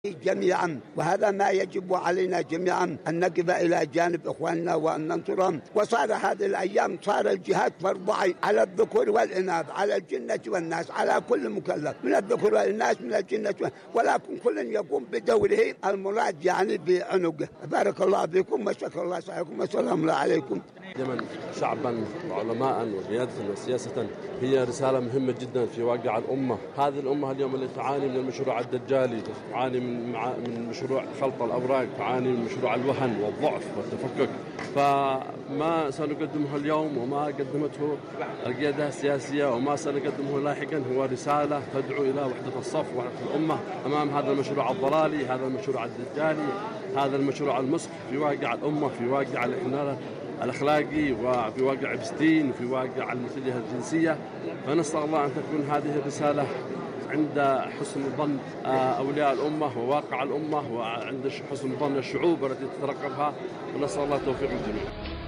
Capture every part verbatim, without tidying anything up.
جميعا، وهذا ما يجب علينا جميعا أن نقف إلى جانب إخواننا وأن ننصرهم. وصار هذه الأيام صار الجهاد فرض عين على الذكور والإناث، على الجنة والناس، على كل مكلف من الذكور والإناث من الجنة، ولكن كل يقوم بدوره المراد يعني بعنقه. بارك الله بكم وشكر الله سعيكم والسلام عليكم. اليمن شعبا وعلماء وقيادة وسياسة هي رسالة مهمة جدا في واقع الأمة. هذه الأمة اليوم اللي تعاني من المشروع الدجالي، تعاني من من مشروع خلط الأوراق، تعاني من مشروع الوهن والضعف والتفكك، فما سنقدمه اليوم وما قدمته القيادة السياسية وما سنقدمه لاحقا هو رسالة تدعو إلى وحدة الصف ووحدة الأمة أمام هذا المشروع الضلالي، هذا المشروع الدجالي، هذا المشروع المسخ في واقع الأمة، في واقع الإنارة الأخلاقي، وفي واقع إبستين، وفي واقع المثلية الجنسية. فنسأل الله أن تكون هذه الرسالة عند حسن ظن أولياء الأمة وواقع الأمة، وعند حسن ظن الشعوب التي تترقبها، ونسأل الله توفيق الجميع.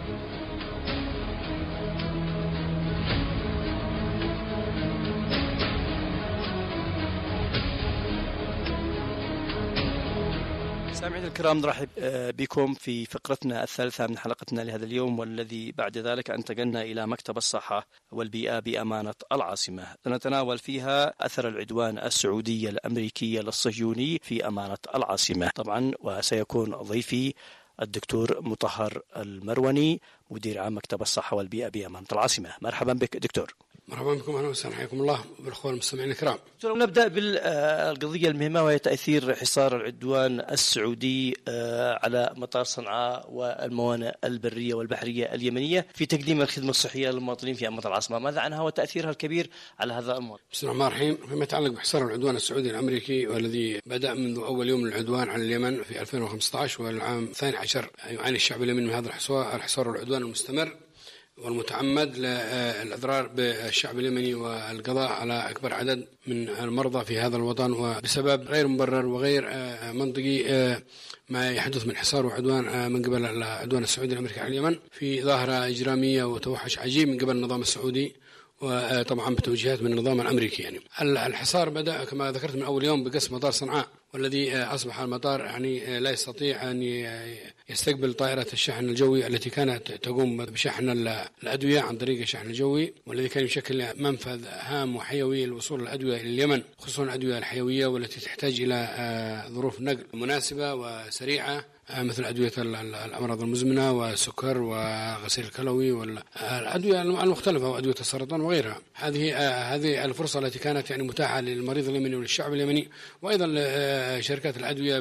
سامعين الكرام، نرحب بكم في فقرتنا الثالثة من حلقتنا لهذا اليوم، والذي بعد ذلك انتقلنا إلى مكتب الصحة والبيئة بأمانة العاصمة، نتناول فيها أثر العدوان السعودي الأمريكي للصهيوني في أمانة العاصمة طبعا. وسيكون ضيفي الدكتور مطهر المروني، مدير عام مكتب الصحة والبيئة بأمانة العاصمة. مرحبا بك دكتور. مرحبا بكم، أهلا وسهلا، حياكم الله بالأخوة المستمعين الكرام. نبدأ بالقضية المهمة، وهي تأثير حصار العدوان السعودي على مطار صنعاء والموانئ البرية والبحرية اليمنية في تقديم الخدمة الصحية للمواطنين في أمانة العاصمة. ماذا عنها وتأثيرها الكبير على هذا الأمر؟ بسم الله الرحمن الرحيم. فيما يتعلق بحصار العدوان السعودي الأمريكي، والذي بدأ منذ أول يوم للعدوان على اليمن في ألفين وخمسة عشر، والعام الثاني عشر يعاني الشعب اليمني من هذا الحصار الحصار والعدوان المستمر والمتعمد للأضرار بالشعب اليمني والقضاء على أكبر عدد من المرضى في هذا الوطن، وبسبب غير مبرر وغير منطقي ما يحدث من حصار وعدوان من قبل العدوان السعودي الأمريكي على اليمن، في ظاهرة إجرامية وتوحش عجيب من قبل النظام السعودي، وطبعا بتوجيهات من النظام الأمريكي. يعني الحصار بدأ كما ذكرت من أول يوم بقصف مطار صنعاء، والذي أصبح المطار يعني لا يستطيع أن يستقبل طائرة الشحن الجوي التي كانت تقوم بشحن الأدوية عن طريق الشحن الجوي، والذي كان يشكل منفذ هام وحيوي لوصول الأدوية إلى اليمن، خصوصا الأدوية الحيوية والتي تحتاج إلى ظروف نقل مناسبة وسريعة، مثل أدوية الأمراض المزمنة والسكر وغسيل الكلوي والأدوية المختلفة وأدوية السرطان وغيرها. هذه هذه الفرصة التي كانت يعني متاحة للمريض اليمني وللشعب اليمني، وأيضا شركات الأدوية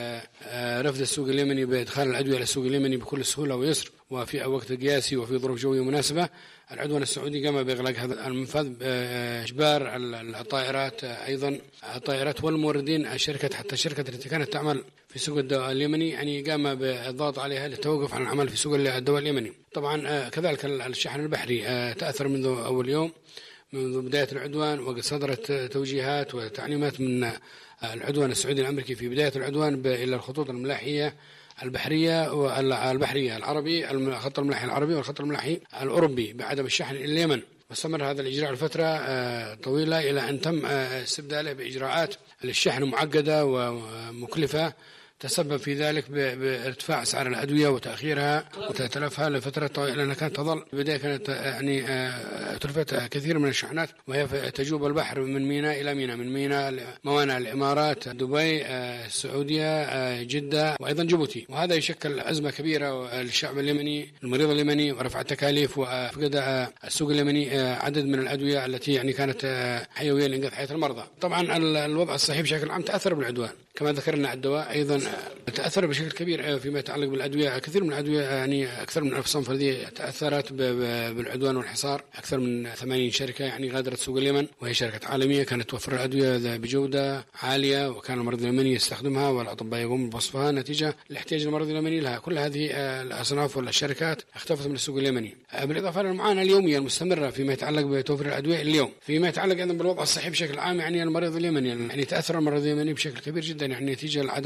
برفض السوق اليمني بإدخال الأدوية إلى السوق اليمني بكل سهولة ويسر وفي وقت قياسي وفي ظروف جوية مناسبة. العدوان السعودي قام بإغلاق هذا المنفذ بإجبار الطائرات، أيضا الطائرات والموردين، الشركة حتى الشركة التي كانت تعمل في سوق الدواء اليمني يعني قام بالضغط عليها للتوقف عن العمل في سوق الدواء اليمني. طبعا كذلك الشحن البحري تأثر منذ أول يوم، منذ بداية العدوان، وقد صدرت توجيهات وتعليمات من العدوان السعودي الأمريكي في بداية العدوان إلى الخطوط الملاحية البحرية والبحرية العربي، الخط الملاحي العربي والخط الملاحي الأوروبي، بعدم الشحن إلى اليمن. واستمر هذا الإجراء لفترة طويلة إلى أن تم استبداله بإجراءات للشحن معقدة ومكلفة، تسبب في ذلك بارتفاع أسعار الأدوية وتأخيرها وتتلفها لفترة طويلة، لأنها كانت تظل البداية كانت يعني تلفت كثير من الشحنات، وهي تجوب البحر من ميناء إلى ميناء، من ميناء موانئ الإمارات، دبي، السعودية، جدة، وأيضا جيبوتي. وهذا يشكل أزمة كبيرة للشعب اليمني، المريض اليمني، ورفع التكاليف، وفقد السوق اليمني عدد من الأدوية التي يعني كانت حيوية لإنقاذ حياة المرضى. طبعا الوضع الصحي بشكل عام تأثر بالعدوان، كما ذكرنا الدواء أيضا تأثر بشكل كبير فيما يتعلق بالأدوية. كثير من الأدوية يعني أكثر من ألف صنف فردية تأثرت بالعدوان والحصار. أكثر من ثمانين شركة يعني غادرت سوق اليمن، وهي شركة عالمية كانت توفر الأدوية بجودة عالية، وكان المريض اليمني يستخدمها والأطباء يقومون بوصفها نتيجة لاحتياج المريض اليمني لها. كل هذه الأصناف والشركات اختفت من السوق اليمني، بالإضافة للمعاناة اليومية المستمرة فيما يتعلق بتوفير الأدوية اليوم. فيما يتعلق أيضا بالوضع الصحي بشكل عام، يعني المريض اليمني يعني تأثر المريض اليمني بشكل كبير جدا، يعني نتيجة لعدم قدرته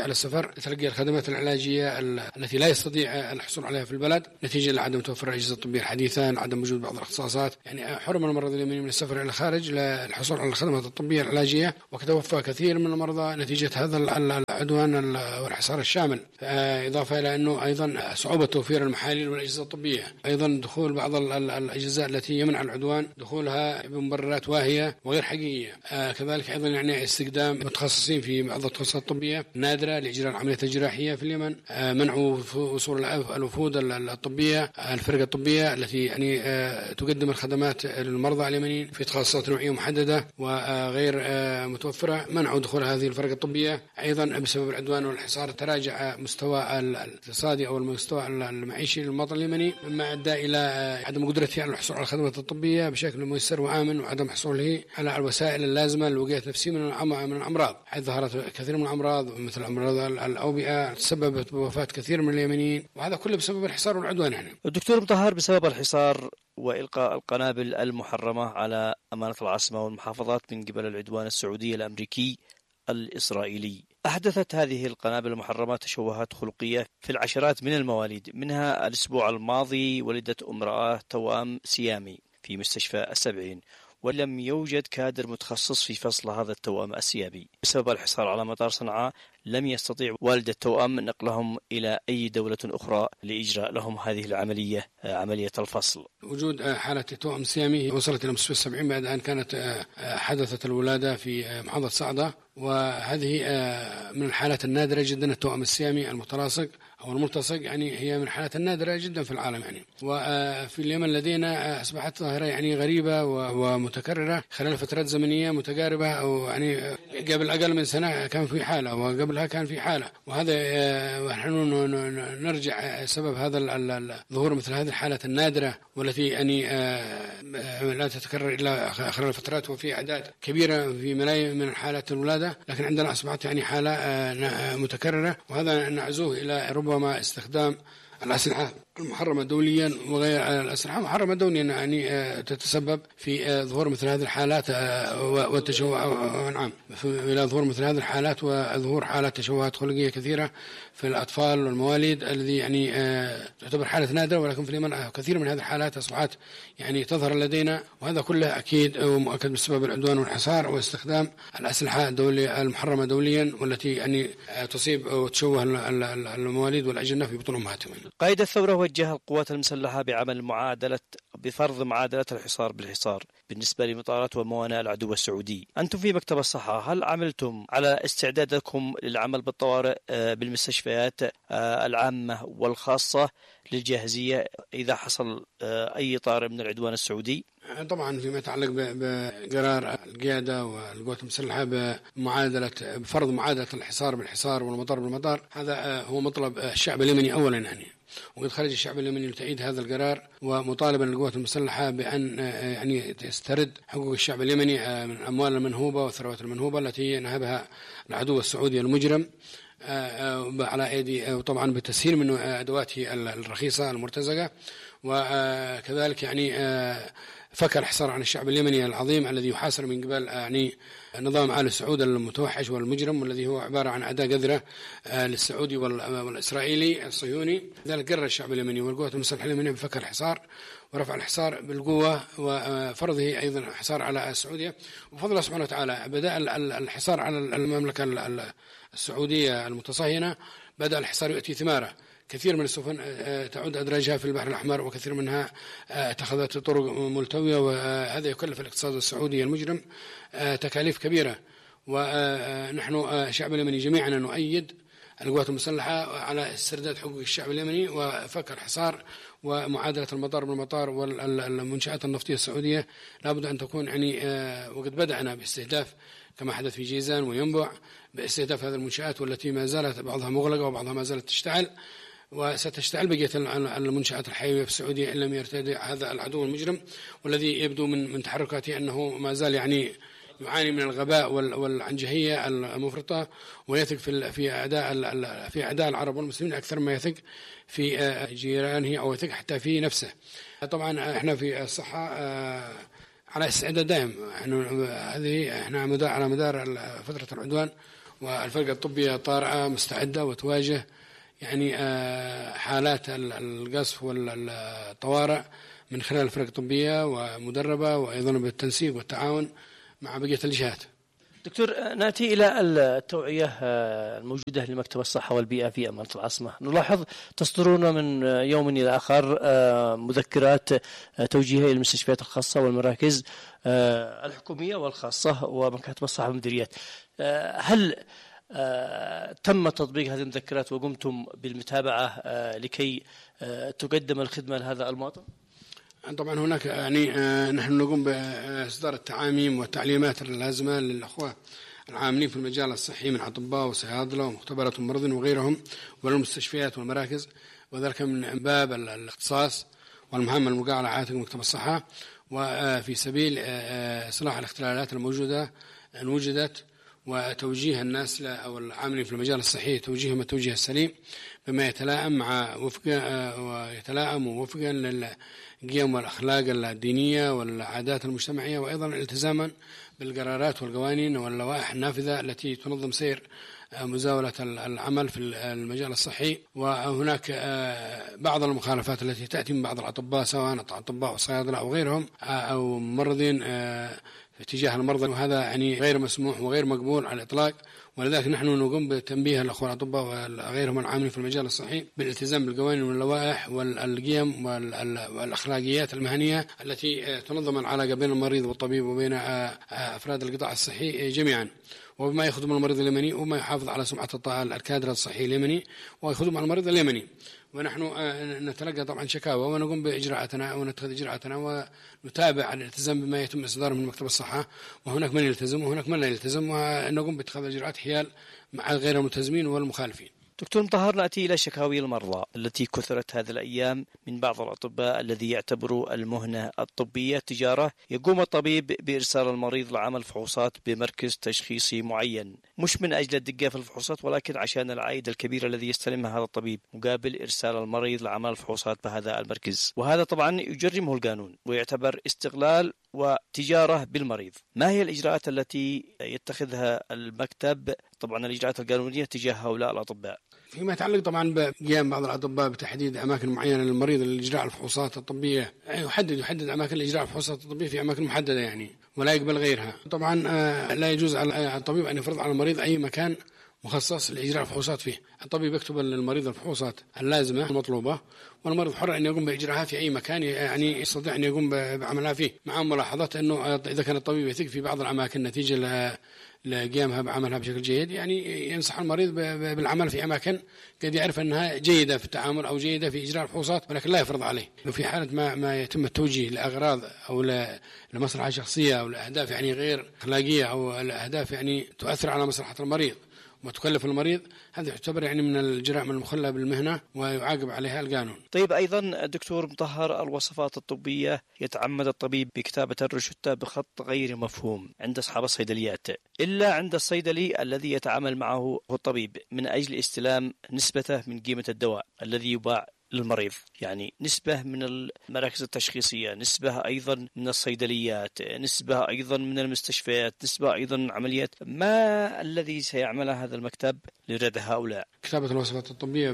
على السفر لتلقي الخدمات العلاجية التي لا يستطيع الحصول عليها في البلد نتيجة لعدم توفر الأجهزة الطبية الحديثة، عدم وجود بعض الاختصاصات. يعني حرم المرضى اليمنيين من السفر إلى الخارج للحصول على الخدمات الطبية العلاجية، وتوفى كثير من المرضى نتيجة هذا العدوان والحصار الشامل، إضافة إلى أنه أيضا صعوبة توفير المحاليل والأجهزة الطبية، أيضا دخول بعض الأجهزة التي يمنع العدوان دخولها بمبررات واهية وغير حقيقية. آه كذلك أيضا يعني استخدام متخصصين في بعض التخصصات الطبية نادرة لإجراء العمليات الجراحية في اليمن، آه منع وصول الوفود الطبية، الفرق الطبية التي يعني آه تقدم الخدمات للمرضى اليمنيين في تخصصات نوعية محددة وغير آه متوفرة، منعوا دخول هذه الفرق الطبية. أيضا بسبب العدوان والحصار تراجع مستوى الاقتصادي أو المستوى المعيشي للمواطن اليمني، مما أدى إلى عدم قدرته على الحصول على الخدمات الطبية بشكل ميسر وآمن، وعدم حصوله على الوسائل اللازمة للوقاية النفسية من من الأمراض، حيث ظهرت كثير من الأمراض مثل أمراض الأوبئة تسببت بوفاة كثير من اليمنيين، وهذا كله بسبب الحصار والعدوان. يعني الدكتور مطهر، بسبب الحصار وإلقاء القنابل المحرمة على أمانة العاصمة والمحافظات من قبل العدوان السعودي الأمريكي الإسرائيلي، أحدثت هذه القنابل المحرمة تشوهات خلقية في العشرات من المواليد. منها الأسبوع الماضي ولدت امرأة توأم سيامي في مستشفى السبعين، ولم يوجد كادر متخصص في فصل هذا التوأم السيامي. بسبب الحصار على مطار صنعاء لم يستطيع والد التوأم نقلهم إلى أي دولة أخرى لإجراء لهم هذه العملية، عملية الفصل. وجود حالة توأم سيامي وصلت إلى مستشفى السبعين بعد أن كانت حدثت الولادة في محافظة صعدة، وهذه من الحالات النادرة جدا. التوأم السيامي المتلاصق أو الملتصق يعني هي من الحالات النادرة جدا في العالم يعني. وفي اليمن لدينا أصبحت ظاهرة يعني غريبة ومتكررة خلال فترات زمنية متقاربة، أو يعني قبل أقل من سنة كان في حالة وقبلها كان في حالة، وهذا ونحن نرجع سبب هذا الظهور مثل هذه الحالات النادرة والتي يعني لا تتكرر إلا خلال فترات وفي أعداد كبيرة في ملايين من حالات الولادة، لكن عندنا أصبحت يعني حالة متكررة، وهذا نعزوه إلى ربما استخدام الأسلحة المحرمة دوليا وغير الأسلحة المحرمة دوليا يعني تتسبب في ظهور مثل هذه الحالات والتشوه نعم إلى ظهور مثل هذه الحالات وظهور حالات تشوهات خلقية كثيرة في الأطفال والمواليد، الذي يعني تعتبر حالة نادرة، ولكن في اليمن كثير من هذه الحالات أصبحت يعني تظهر لدينا، وهذا كله أكيد ومؤكد بسبب العدوان والحصار واستخدام الأسلحة الدولية المحرمة دوليا والتي يعني تصيب وتشوه المواليد والأجنة في بطون أمهاتهم. قائد الثورة وجه القوات المسلحة بعمل معادلة بفرض معادلة الحصار بالحصار بالنسبة لمطارات وموانئ العدو السعودي. أنتم في مكتب الصحة هل عملتم على استعدادكم للعمل بالطوارئ بالمستشفيات العامة والخاصة للجاهزية إذا حصل أي طارئ من العدوان السعودي؟ طبعا فيما يتعلق بقرار القيادة والقوات المسلحة بمعادلة بفرض معادلة الحصار بالحصار والمطار بالمطار، هذا هو مطلب الشعب اليمني أولا يعني، وقد خرج الشعب اليمني لتأييد هذا القرار ومطالبا القوات المسلحة بأن يعني تسترد حقوق الشعب اليمني من الأموال المنهوبة والثروات المنهوبة التي نهبها العدو السعودي المجرم على أيدي، وطبعا بتسهيل من أدواته الرخيصة المرتزقة، وكذلك يعني فك الحصار عن الشعب اليمني العظيم الذي يحاصر من قبل يعني نظام آل سعود المتوحش والمجرم، والذي هو عبارة عن أداة قذرة للسعودي والإسرائيلي الصهيوني. لذلك قرر الشعب اليمني والقوات المسلحة اليمنية بفك الحصار ورفع الحصار بالقوة وفرضه أيضا الحصار على السعودية، وبفضل الله سبحانه وتعالى بدأ الحصار على المملكة السعودية المتصهينة، بدأ الحصار يؤتي ثماره. كثير من السفن تعود أدراجها في البحر الأحمر، وكثير منها اتخذت طرق ملتوية، وهذا يكلف الاقتصاد السعودي المجرم تكاليف كبيرة. ونحن الشعب اليمني جميعا نؤيد القوات المسلحة على استرداد حقوق الشعب اليمني وفك الحصار ومعادلة المطار بالمطار والمنشآت النفطية السعودية. لابد أن تكون يعني وقد بدأنا باستهداف كما حدث في جيزان وينبع باستهداف هذه المنشآت، والتي ما زالت بعضها مغلقة وبعضها ما زالت تشتعل، وستشتعل بقية المنشآت الحيوية في السعودية إن لم يرتدع هذا العدو المجرم، والذي يبدو من من تحركاته أنه ما زال يعني يعاني من الغباء والعنجهية المفرطة، ويثق في في أعداء في أعداء العرب والمسلمين أكثر ما يثق في جيرانه أو يثق حتى في نفسه. طبعا احنا في الصحة على استعداد دائم، هذه احنا على مدار فترة العدوان والفرقة الطبية طارئة مستعدة وتواجه يعني حالات القصف والطوارئ من خلال الفرق الطبية ومدربة، وأيضا بالتنسيق والتعاون مع بقية الجهات. دكتور، نأتي إلى التوعية الموجودة لمكتب الصحة والبيئة في أمانة العاصمة. نلاحظ تصدرون من يوم إلى آخر مذكرات توجيهية للمستشفيات الخاصة والمراكز الحكومية والخاصة ومكاتب الصحة والمديريات. هل تم تطبيق هذه المذكرات وقمتم بالمتابعة لكي تقدم الخدمة لهذا المواطن؟ طبعا هناك يعني نحن نقوم بإصدار التعاميم والتعليمات اللازمة للأخوة العاملين في المجال الصحي من أطباء وصيادلة ومختبرات الممرضين وغيرهم والمستشفيات والمراكز، وذلك من باب الاختصاص والمهام الموقعة على عاتق مكتب الصحة، وفي سبيل إصلاح الاختلالات الموجودة أن وجدت وتوجيه الناس أو العاملين في المجال الصحي توجيههم التوجيه السليم بما يتلائم مع وفقا ويتلائم ووفقا للقيم والأخلاق الدينية والعادات المجتمعية، وأيضا التزاما بالقرارات والقوانين واللوائح النافذة التي تنظم سير مزاولة العمل في المجال الصحي. وهناك بعض المخالفات التي تأتي من بعض الأطباء سواء أطباء وصيادلة أو غيرهم أو ممرضين في اتجاه المرضى، وهذا يعني غير مسموح وغير مقبول على الإطلاق. ولذلك نحن نقوم بتنبيه الأخوة الأطباء وغيرهم العاملين في المجال الصحي بالالتزام بالقوانين واللوائح والقيم والأخلاقيات المهنية التي تنظم العلاقة بين المريض والطبيب وبين أفراد القطاع الصحي جميعا، وبما يخدم المريض اليمني وما يحافظ على سمعة الكادر الصحي اليمني ويخدم على المريض اليمني. ونحن نتلقى طبعا شكاوى ونقوم بإجراءاتنا ونتخذ إجراءاتنا ونتابع الالتزام بما يتم إصداره من مكتب الصحة، وهناك من يلتزم وهناك من لا يلتزم، ونقوم باتخاذ إجراءات حيال مع غير الملتزمين والمخالفين. دكتور مطهر، نأتي إلى شكاوي المرضى التي كثرت هذه الأيام من بعض الأطباء الذي يعتبروا المهنة الطبية تجارة. يقوم الطبيب بإرسال المريض لعمل فحوصات بمركز تشخيصي معين، مش من أجل الدقة في الفحوصات ولكن عشان العائد الكبير الذي يستلمه هذا الطبيب مقابل إرسال المريض لعمل الفحوصات بهذا المركز، وهذا طبعا يجرمه القانون ويعتبر استغلال وتجارة بالمريض. ما هي الإجراءات التي يتخذها المكتب طبعا الإجراءات القانونية تجاه هؤلاء الأطباء؟ فيما يتعلق طبعا بقيام بعض الأطباء بتحديد أماكن معينة للمريض لإجراء الفحوصات الطبية، يحدد يحدد أماكن لإجراء الفحوصات الطبية في أماكن محددة يعني ولا يقبل غيرها. طبعا لا يجوز على الطبيب أن يفرض على المريض أي مكان مخصص لإجراء الفحوصات فيه. الطبيب يكتب للمريض الفحوصات اللازمة المطلوبة، والمريض حر أن يقوم بإجراءها في أي مكان يعني يستطيع أن يقوم بعملها فيه، مع ملاحظة أنه إذا كان الطبيب يثق في بعض الأماكن نتيجة لقيامها بعملها بشكل جيد يعني ينصح المريض بالعمل في أماكن قد يعرف أنها جيدة في التعامل أو جيدة في إجراء الفحوصات، ولكن لا يفرض عليه. وفي حالة ما ما يتم التوجيه لأغراض أو لمصلحة شخصية أو لأهداف يعني غير أخلاقية أو لأهداف يعني تؤثر على مصلحة المريض وتكلف المريض، هذا يعتبر يعني من الجرائم المخلة بالمهنة ويعاقب عليها القانون. طيب أيضا دكتور مطهر، الوصفات الطبية يتعمد الطبيب بكتابة الروشتة بخط غير مفهوم عند أصحاب الصيدليات إلا عند الصيدلي الذي يتعامل معه الطبيب من أجل استلام نسبته من قيمة الدواء الذي يباع للمريض، يعني نسبة من المراكز التشخيصية، نسبة أيضا من الصيدليات، نسبة أيضا من المستشفيات، نسبة أيضا من عمليات. ما الذي سيعمله هذا المكتب لرد هؤلاء؟ كتابة الوصفات الطبية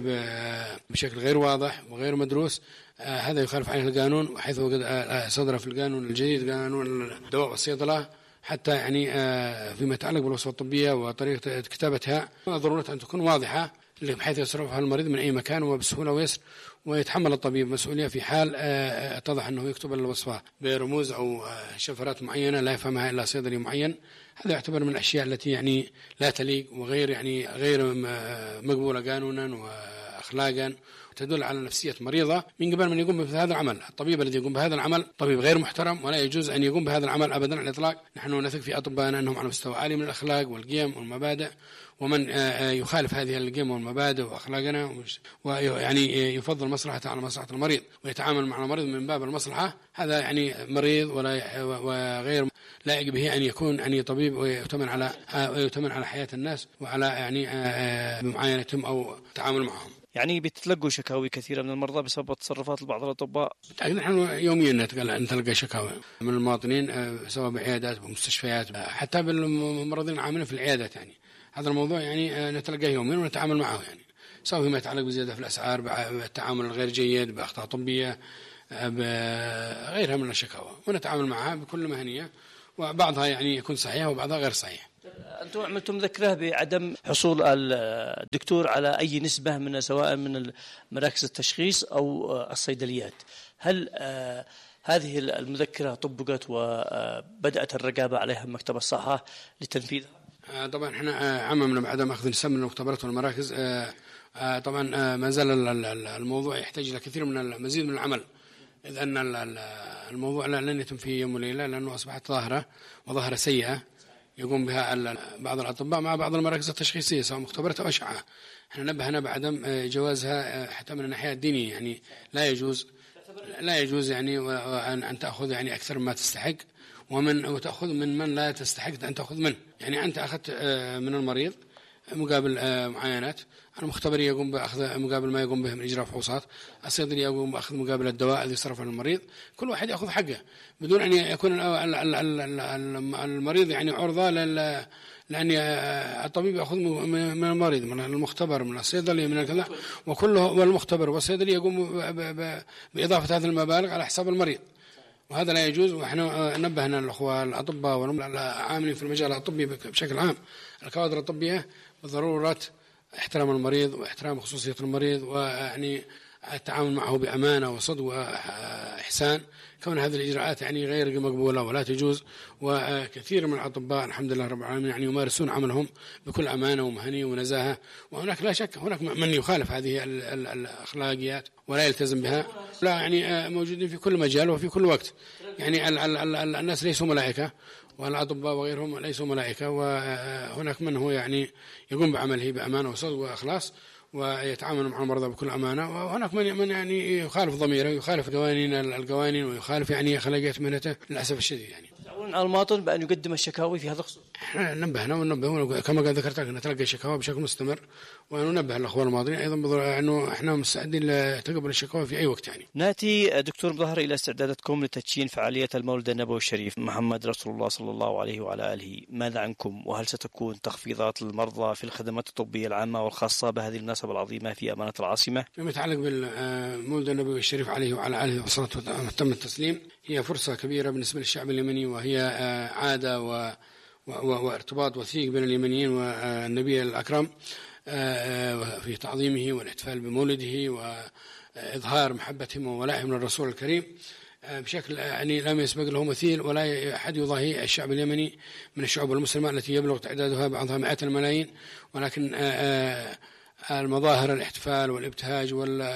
بشكل غير واضح وغير مدروس، هذا يخالف عليه القانون، حيث صدر في القانون الجديد قانون الدواء والصيدلة حتى يعني فيما يتعلق بالوصفات الطبية وطريقة كتابتها ضرورة أن تكون واضحة بحيث يصرفها المريض من أي مكان وبسهولة ويسر، ويتحمل الطبيب مسؤولية في حال اتضح أنه يكتب الوصفة برموز أو شفرات معينة لا يفهمها إلا صيدلي معين. هذا يعتبر من الأشياء التي يعني لا تليق وغير يعني غير مقبولة قانونا وأخلاقا، تدل على نفسية مريضة من قبل من يقوم بهذا العمل. الطبيب الذي يقوم بهذا العمل طبيب غير محترم ولا يجوز أن يقوم بهذا العمل أبدا على الإطلاق. نحن نثق في أطبائنا أنهم على مستوى عالي من الأخلاق والقيم والمبادئ، ومن يخالف هذه القيم والمبادئ وأخلاقنا ويعني يفضل مصلحته على مصلحة المريض ويتعامل مع المريض من باب المصلحة، هذا يعني مريض ولا وغير لائق به أن يكون يعني طبيب ويؤتمن على ويؤتمن على حياة الناس وعلى يعني معاينتهم أو تعامل معهم. يعني بتتلقوا شكاوي كثيرة من المرضى بسبب تصرفات بعض الأطباء؟ نحن يوميا نتلقى شكاوي من المواطنين سواء بعيادات ومستشفيات حتى بالممرضين العاملين في العيادات، يعني هذا الموضوع يعني نتلقاه يوميا ونتعامل معه، يعني سواء فيما يتعلق بزيادة في الأسعار، بالتعامل الغير جيد، بأخطاء طبية، بغيرها من الشكاوى، ونتعامل معها بكل مهنية، وبعضها يعني يكون صحيح وبعضها غير صحيح. أنتم عملتم ذكره بعدم حصول الدكتور على أي نسبة من سواء من مراكز التشخيص أو الصيدليات، هل هذه المذكرة طبقت وبدأت الرقابة عليها مكتب الصحة لتنفيذها؟ طبعا احنا عممنا بعدم أخذ نسب من المختبرات والمراكز. طبعا ما زال الموضوع يحتاج إلى كثير من المزيد من العمل، إذ أن الموضوع لن يتم في يوم وليلة، لأنه أصبحت ظاهرة وظاهرة سيئة يقوم بها بعض الأطباء مع بعض المراكز التشخيصية سواء مختبرات أو أشعة. احنا نبهنا بعدم جوازها حتى من الناحية الدينية، يعني لا يجوز لا يجوز يعني أن تأخذ يعني أكثر مما تستحق، ومن وتأخذ من من لا تستحق أن تأخذ منه. يعني أنت أخذت من المريض مقابل معاينات، المختبر يقوم بأخذ مقابل ما يقوم به من إجراء فحوصات، الصيدلي يقوم بأخذ مقابل الدواء الذي صرفه للمريض، كل واحد يأخذ حقه بدون أن يكون المريض يعني عرضة لأن الطبيب يأخذ من المريض، من المختبر، من الصيدلي، من كذا، وكله والمختبر والصيدلي يقوم بإضافة هذه المبالغ على حساب المريض، وهذا لا يجوز. ونحن نبهنا الأخوة الأطباء والعاملين في المجال الطبي بشكل عام، الكوادر الطبية، بضرورة احترام المريض واحترام خصوصية المريض، ويعني التعامل معه بأمانة وصدق وإحسان، كون هذه الإجراءات يعني غير مقبولة ولا تجوز. وكثير من الأطباء الحمد لله رب العالمين يعني يمارسون عملهم بكل أمانة ومهنية ونزاهة، وهناك لا شك هناك من يخالف هذه الأخلاقيات ولا يلتزم بها، لا يعني موجودين في كل مجال وفي كل وقت. يعني الناس ليسوا ملائكة، والأطباء وغيرهم ليسوا ملائكة، وهناك من هو يعني يقوم بعمله بأمانة وصدق وإخلاص ويتعامل مع المرضى بكل أمانة، وهناك من من يعني يخالف ضميره، يخالف قوانين القوانين، ويخالف يعني أخلاقيات مهنته للأسف الشديد. يعني تعاون على المواطن بأن يقدم الشكاوي في هذا الخصوص. احنا نبهنا وننبه كما قد ذكرت لك، نتلقى الشكاوى بشكل مستمر، وننبه الأخوة المواطنين أيضا أنه احنا مستعدين لتقبل الشكاوى في أي وقت. يعني نأتي دكتور مظهر إلى استعداداتكم لتدشين فعالية المولد النبوي الشريف محمد رسول الله صلى الله عليه وعلى آله، ماذا عنكم؟ وهل ستكون تخفيضات للمرضى في الخدمات الطبية العامة والخاصة بهذه المناسبة العظيمة في أمانة العاصمة؟ فيما يتعلق بالمولد النبوي الشريف عليه وعلى آله والصلاة والتم التسليم، هي فرصة كبيرة بالنسبة للشعب اليمني، وهي عادة و وارتباط وثيق بين اليمنيين والنبي الأكرم في تعظيمه والاحتفال بمولده وإظهار محبتهم وولائهم للرسول الكريم بشكل يعني لم يسبق له مثيل ولا أحد يضاهي الشعب اليمني من الشعوب المسلمة التي يبلغ تعدادها بعضها مئات الملايين، ولكن المظاهر الاحتفال والابتهاج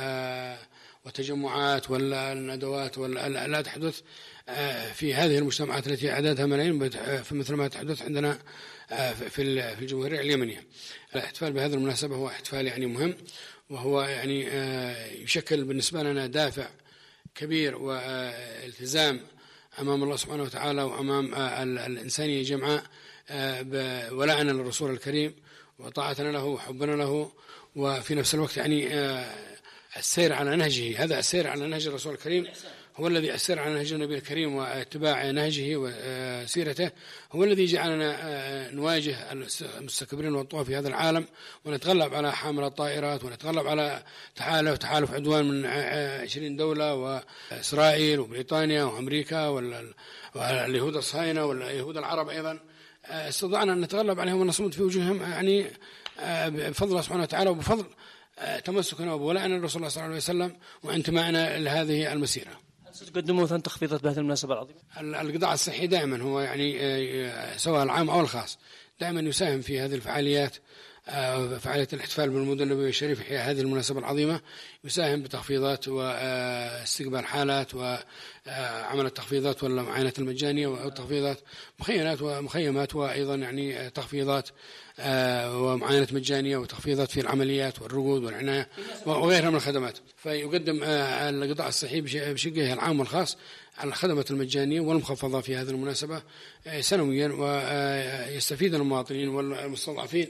والتجمعات والندوات لا تحدث في هذه المجتمعات التي أعدادها ملايين مثل ما تحدث عندنا في الجمهورية اليمنية. الاحتفال بهذه المناسبة هو احتفال يعني مهم، وهو يعني يشكل بالنسبة لنا دافع كبير والتزام أمام الله سبحانه وتعالى وأمام الإنسانية جمعاء بولاءنا للرسول الكريم وطاعتنا له وحبنا له، وفي نفس الوقت يعني السير على نهجه. هذا السير على نهج الرسول الكريم هو الذي السير على نهج النبي الكريم واتباع نهجه وسيرته هو الذي جعلنا نواجه المستكبرين والطغاة في هذا العالم، ونتغلب على حامل الطائرات، ونتغلب على تحالف تحالف عدوان من عشرين دولة وإسرائيل وبريطانيا وأمريكا واليهود الصهاينة واليهود العرب أيضا. استطعنا أن نتغلب عليهم ونصمد في وجوههم يعني بفضل الله سبحانه وتعالى وبفضل تمسكنا وبولائنا للرسول الله صلى الله عليه وسلم وانتمائنا لهذه المسيرة. ستقدموا مثلا تخفيضات بهذه المناسبة العظيمة؟ القطاع الصحي دائما هو يعني سواء العام أو الخاص دائما يساهم في هذه الفعاليات، فعالية الاحتفال بالمولد النبوي الشريف في هذه المناسبة العظيمة، يساهم بتخفيضات واستقبال حالات وعمل التخفيضات والمعاينات المجانية والتخفيضات مخيمات ومخيمات، وأيضا يعني تخفيضات ومعاينات مجانية وتخفيضات في العمليات والرقود والعناية وغيرها من الخدمات. فيقدم القطاع الصحي بشقه العام والخاص على الخدمات المجانية والمخفضة في هذه المناسبة سنويا، ويستفيد المواطنين والمستضعفين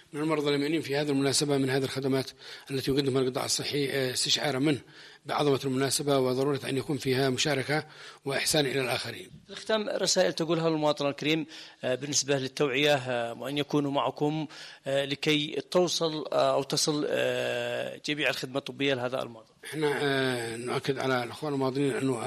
من المرضى اليمنيين في هذه المناسبة من هذه الخدمات التي يقدمها القطاع الصحي استشعارا منه بعظمة المناسبة وضرورة أن يكون فيها مشاركة وإحسان إلى الآخرين. في الختام رسائل تقولها للمواطن الكريم بالنسبة للتوعية وأن يكونوا معكم لكي توصل أو تصل جميع الخدمة الطبية لهذا المواطن. احنا نؤكد على الأخوان المواطنين أنه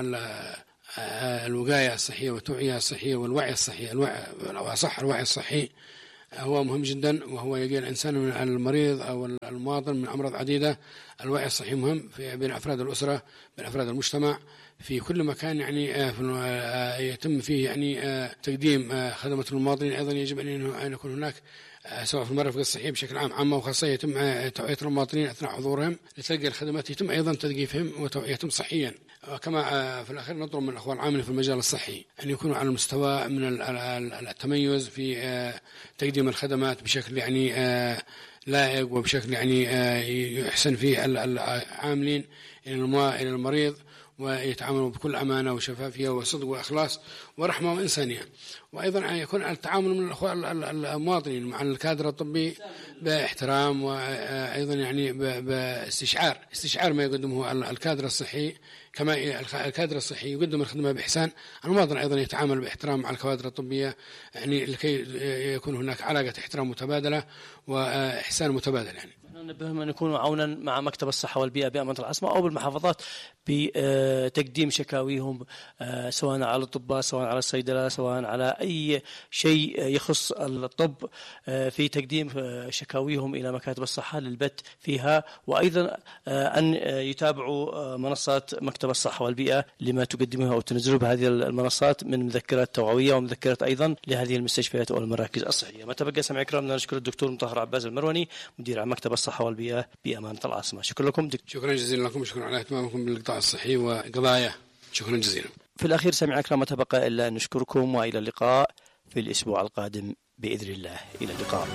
الوقاية الصحية والتوعية الصحية والوعي الصحي الوعي وصح الوعي الصحي هو مهم جدا، وهو يقي الإنسان من المريض أو المواطن من أمراض عديدة. الوعي الصحي مهم في بين أفراد الأسرة، بين أفراد المجتمع، في كل مكان يعني يتم فيه يعني تقديم خدمة المواطنين. أيضا يجب أن يكون هناك سواء في المرافق الصحية بشكل عام عامة وخاصة يتم توعية المواطنين أثناء حضورهم لتلقي الخدمات، يتم أيضا تثقيفهم وتوعيتهم صحيا. كما في الأخير نطلب من الأخوان العاملين في المجال الصحي أن يكونوا على المستوى من التميز في تقديم الخدمات بشكل يعني لائق وبشكل يعني يحسن فيه العاملين إلى المريض، ويتعاملوا بكل أمانة وشفافية وصدق وإخلاص ورحمة وإنسانية. وأيضا يكون التعامل من المواطنين مع الكادر الطبي باحترام، وأيضا يعني باستشعار استشعار ما يقدمه الكادر الصحي. كما الكادر الصحي يقدم الخدمة بإحسان، المواطن أيضا يتعامل باحترام مع الكوادر الطبية، يعني لكي يكون هناك علاقة احترام متبادلة وإحسان متبادل. يعني نبههم أن يكونوا عونا مع مكتب الصحة والبيئة بأمانة العاصمة أو بالمحافظات بتقديم شكاويهم سواء على الأطباء، سواء على الصيدلة، سواء على أي شيء يخص الطب، في تقديم شكاويهم إلى مكاتب الصحة للبت فيها، وأيضا أن يتابعوا منصات مكتب الصحة والبيئة لما تقدمها أو تنزله بهذه المنصات من مذكرات توعوية ومذكرات أيضا لهذه المستشفيات أو المراكز الصحية. ما تبقى سمع كرامنا نشكر الدكتور مطهر عباس المروني مدير عام مكتب الصحة والبيئة بأمانة العاصمة. شكرا لكم دكتور. شكرا جزيلا لكم، شكرا على اهتمامكم بالقطاع الصحي وقضايا. شكرا جزيلا. في الأخير سمع كرام ما تبقى إلا أن نشكركم، وإلى اللقاء في الأسبوع القادم بإذن الله. إلى اللقاء.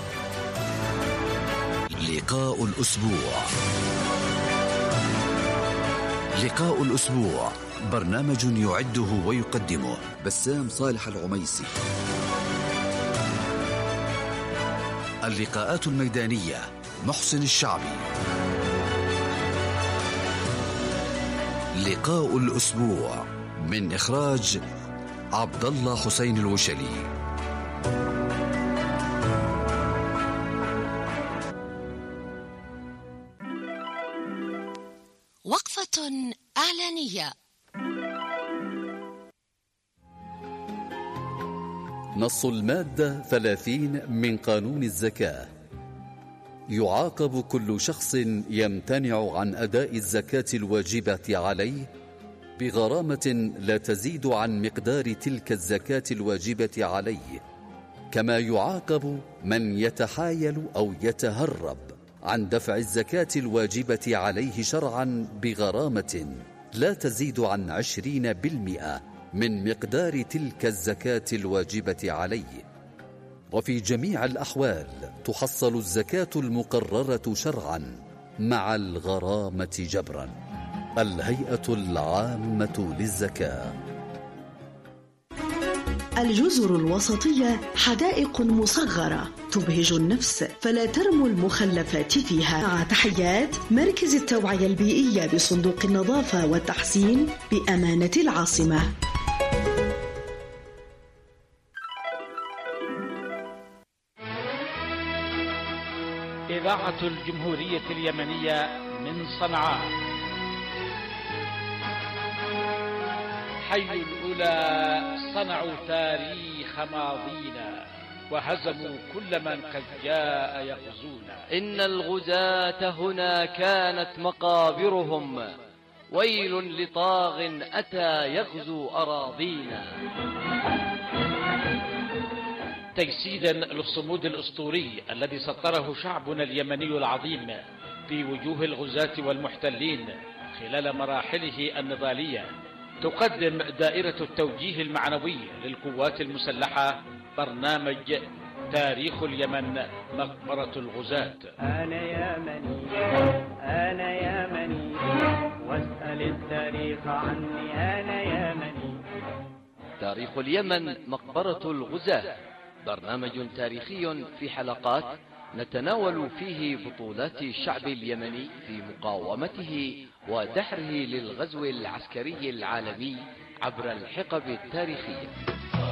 لقاء الأسبوع. لقاء الأسبوع برنامج يعده ويقدمه بسام صالح العميسي. اللقاءات الميدانية محسن الشعبي. لقاء الأسبوع من إخراج عبد الله حسين الوشلي. وقفة إعلانية. نص المادة ثلاثين من قانون الزكاة: يعاقب كل شخص يمتنع عن أداء الزكاة الواجبة عليه بغرامة لا تزيد عن مقدار تلك الزكاة الواجبة عليه، كما يعاقب من يتحايل أو يتهرب عن دفع الزكاة الواجبة عليه شرعا بغرامة لا تزيد عن عشرين بالمئة من مقدار تلك الزكاة الواجبة عليه. وفي جميع الأحوال تحصل الزكاة المقررة شرعا مع الغرامة جبرا. الهيئة العامة للزكاة. الجزر الوسطية حدائق مصغرة تبهج النفس، فلا ترموا المخلفات فيها. مع تحيات مركز التوعية البيئية بصندوق النظافة والتحسين بأمانة العاصمة. إذاعة الجمهورية اليمنية من صنعاء. حي الأولى صنعوا تاريخ ماضينا وهزموا كل من قد جاء يغزونا. إن الغزاة هنا كانت مقابرهم، ويل لطاغ أتى يغزو أراضينا. تجسيدا للصمود الأسطوري الذي سطره شعبنا اليمني العظيم في وجوه الغزاة والمحتلين خلال مراحله النضالية، تقدم دائرة التوجيه المعنوي للقوات المسلحة برنامج تاريخ اليمن مقبرة الغزاة. أنا يمني أنا يمني واسأل التاريخ عني. أنا يمني. تاريخ اليمن مقبرة الغزاة برنامج تاريخي في حلقات نتناول فيه بطولات الشعب اليمني في مقاومته ودحره للغزو العسكري العالمي عبر الحقب التاريخية.